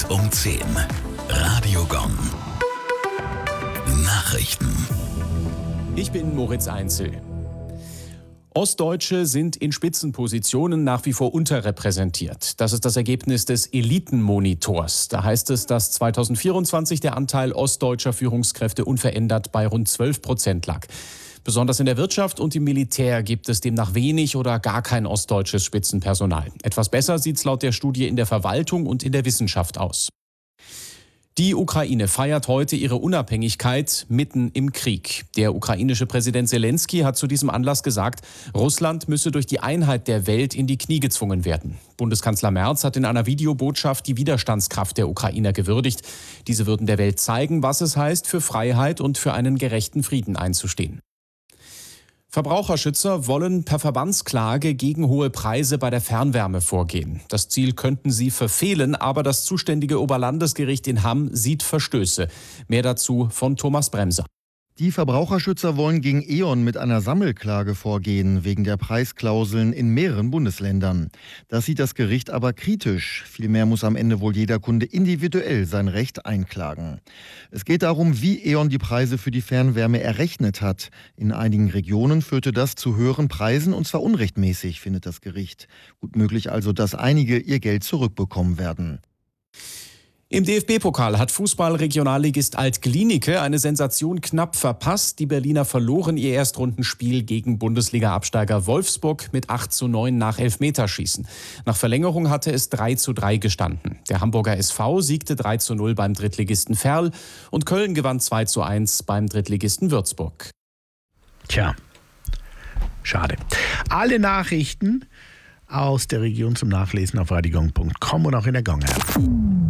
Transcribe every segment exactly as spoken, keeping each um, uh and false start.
um zehn. Radio Gong. Nachrichten. Ich bin Moritz Einzel. Ostdeutsche sind in Spitzenpositionen nach wie vor unterrepräsentiert. Das ist das Ergebnis des Elitenmonitors. Da heißt es, dass zweitausendvierundzwanzig der Anteil ostdeutscher Führungskräfte unverändert bei rund zwölf Prozent lag. Besonders in der Wirtschaft und im Militär gibt es demnach wenig oder gar kein ostdeutsches Spitzenpersonal. Etwas besser sieht es laut der Studie in der Verwaltung und in der Wissenschaft aus. Die Ukraine feiert heute ihre Unabhängigkeit mitten im Krieg. Der ukrainische Präsident Selenskyj hat zu diesem Anlass gesagt, Russland müsse durch die Einheit der Welt in die Knie gezwungen werden. Bundeskanzler Merz hat in einer Videobotschaft die Widerstandskraft der Ukrainer gewürdigt. Diese würden der Welt zeigen, was es heißt, für Freiheit und für einen gerechten Frieden einzustehen. Verbraucherschützer wollen per Verbandsklage gegen hohe Preise bei der Fernwärme vorgehen. Das Ziel könnten sie verfehlen, aber das zuständige Oberlandesgericht in Hamm sieht Verstöße. Mehr dazu von Thomas Bremser. Die Verbraucherschützer wollen gegen E.ON mit einer Sammelklage vorgehen, wegen der Preisklauseln in mehreren Bundesländern. Das sieht das Gericht aber kritisch. Vielmehr muss am Ende wohl jeder Kunde individuell sein Recht einklagen. Es geht darum, wie E.ON die Preise für die Fernwärme errechnet hat. In einigen Regionen führte das zu höheren Preisen, und zwar unrechtmäßig, findet das Gericht. Gut möglich also, dass einige ihr Geld zurückbekommen werden. Im D F B-Pokal hat Fußball-Regionalligist Alt-Glienicke eine Sensation knapp verpasst. Die Berliner verloren ihr Erstrundenspiel gegen Bundesliga-Absteiger Wolfsburg mit acht zu neun nach Elfmeterschießen. Nach Verlängerung hatte es drei zu drei gestanden. Der Hamburger S V siegte drei zu null beim Drittligisten Verl und Köln gewann zwei zu eins beim Drittligisten Würzburg. Tja, schade. Alle Nachrichten aus der Region zum Nachlesen auf radiogong punkt com und auch in der Gong-App.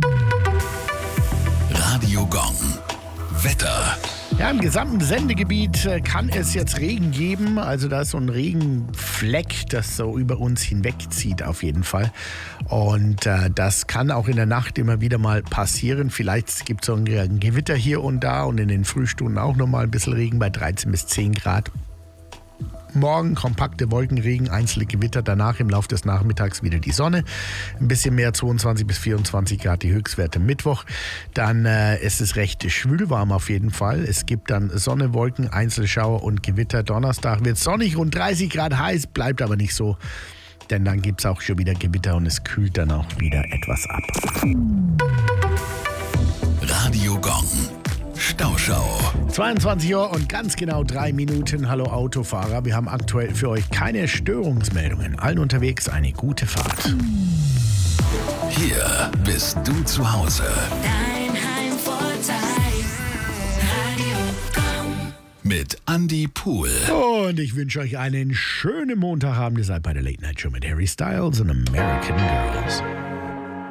Radio Gong. Wetter. Ja, im gesamten Sendegebiet kann es jetzt Regen geben. Also da ist so ein Regenfleck, das so über uns hinwegzieht auf jeden Fall. Und äh, das kann auch in der Nacht immer wieder mal passieren. Vielleicht gibt es so ein Gewitter hier und da und in den Frühstunden auch nochmal ein bisschen Regen bei dreizehn bis zehn Grad. Morgen kompakte Wolkenregen, einzelne Gewitter, danach im Laufe des Nachmittags wieder die Sonne. Ein bisschen mehr, zweiundzwanzig bis vierundzwanzig Grad die Höchstwerte Mittwoch. Dann äh, ist es recht schwülwarm auf jeden Fall. Es gibt dann Sonne, Wolken, Einzelschauer und Gewitter. Donnerstag wird sonnig, rund dreißig Grad heiß, bleibt aber nicht so. Denn dann gibt es auch schon wieder Gewitter und es kühlt dann auch wieder etwas ab. Radio Gong. Stauschau. zweiundzwanzig Uhr und ganz genau drei Minuten. Hallo Autofahrer, wir haben aktuell für euch keine Störungsmeldungen. Allen unterwegs eine gute Fahrt. Hier bist du zu Hause. Dein Heimvorteil. Radio Gong. Mit Andy Pool. Und ich wünsche euch einen schönen Montagabend. Ihr seid bei der Late Night Show mit Harry Styles und American Girls.